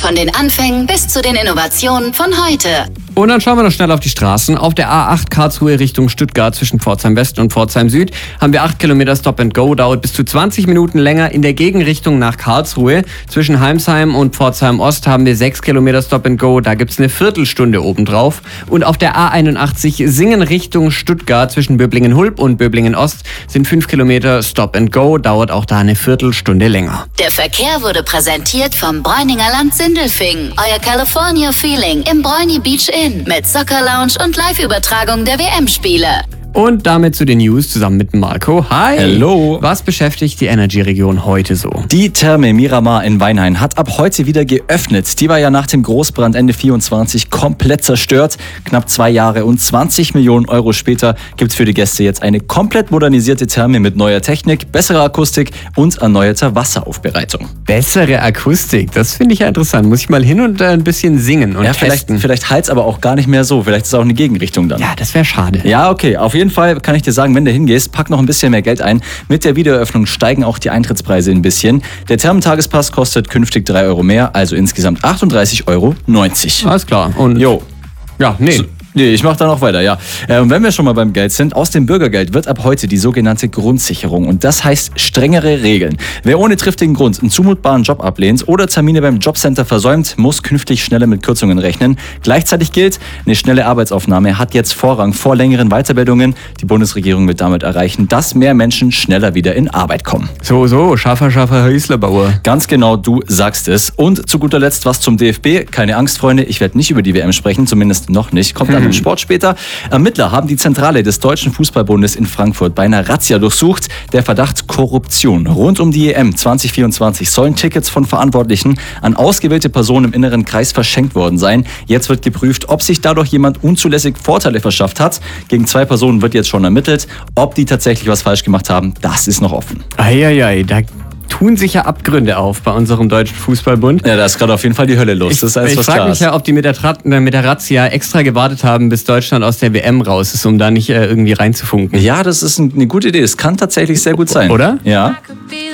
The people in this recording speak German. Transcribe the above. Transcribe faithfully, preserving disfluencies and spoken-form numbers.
Von den Anfängen bis zu den Innovationen von heute. Und dann schauen wir noch schnell auf die Straßen. Auf der A acht Karlsruhe Richtung Stuttgart zwischen Pforzheim West und Pforzheim Süd haben wir acht Kilometer Stop and Go. Dauert bis zu zwanzig Minuten länger. In der Gegenrichtung nach Karlsruhe zwischen Heimsheim und Pforzheim Ost haben wir sechs Kilometer Stop and Go. Da gibt's eine Viertelstunde obendrauf. Und auf der A einundachtzig Singen Richtung Stuttgart zwischen Böblingen-Hulb und Böblingen-Ost sind fünf Kilometer Stop and Go. Dauert auch da eine Viertelstunde länger. Der Verkehr wurde präsentiert vom Bräuninger Land Sindelfingen. Euer California Feeling im Bräuni Beach Inn. Mit Soccer Lounge und Live-Übertragung der W M-Spiele. Und damit zu den News zusammen mit Marco. Hi! Hallo! Was beschäftigt die Energy-Region heute so? Die Therme Miramar in Weinhain hat ab heute wieder geöffnet. Die war ja nach dem Großbrand Ende vierundzwanzig komplett zerstört. Knapp zwei Jahre und zwanzig Millionen Euro später gibt es für die Gäste jetzt eine komplett modernisierte Therme mit neuer Technik, besserer Akustik und erneuerter Wasseraufbereitung. Bessere Akustik, das finde ich ja interessant. Muss ich mal hin und äh, ein bisschen singen und ja, vielleicht, testen. Vielleicht halt's aber auch gar nicht mehr so. Vielleicht ist es auch eine Gegenrichtung dann. Ja, das wäre schade. Ja, okay. Auf jeden Fall kann ich dir sagen, wenn du hingehst, pack noch ein bisschen mehr Geld ein. Mit der Wiedereröffnung steigen auch die Eintrittspreise ein bisschen. Der Thermentagespass kostet künftig drei Euro mehr, also insgesamt achtunddreißig Euro neunzig. Alles klar. Und Jo. Ja, nee. So. Nee, ich mach da noch weiter, ja. Äh, und wenn wir schon mal beim Geld sind, aus dem Bürgergeld wird ab heute die sogenannte Grundsicherung. Und das heißt strengere Regeln. Wer ohne triftigen Grund einen zumutbaren Job ablehnt oder Termine beim Jobcenter versäumt, muss künftig schneller mit Kürzungen rechnen. Gleichzeitig gilt, eine schnelle Arbeitsaufnahme hat jetzt Vorrang vor längeren Weiterbildungen. Die Bundesregierung wird damit erreichen, dass mehr Menschen schneller wieder in Arbeit kommen. So, so, Schaffer, Schaffer, Häuslerbauer. Ganz genau, du sagst es. Und zu guter Letzt was zum D F B. Keine Angst, Freunde, ich werde nicht über die W M sprechen, zumindest noch nicht. Kommt dann im Sport später. Ermittler haben die Zentrale des Deutschen Fußballbundes in Frankfurt bei einer Razzia durchsucht. Der Verdacht Korruption. Rund um die E M zwanzig vierundzwanzig sollen Tickets von Verantwortlichen an ausgewählte Personen im inneren Kreis verschenkt worden sein. Jetzt wird geprüft, ob sich dadurch jemand unzulässig Vorteile verschafft hat. Gegen zwei Personen wird jetzt schon ermittelt. Ob die tatsächlich was falsch gemacht haben, das ist noch offen. Eieiei, da tun sich ja Abgründe auf bei unserem Deutschen Fußballbund. Ja, da ist gerade auf jeden Fall die Hölle los. Ich, das ist alles, ich was frage klar mich ist. ja, ob die mit der, Tra- mit der Razzia extra gewartet haben, bis Deutschland aus der W M raus ist, um da nicht äh, irgendwie reinzufunken. Ja, das ist eine gute Idee. Es kann tatsächlich sehr gut sein. Oder? Ja. I could be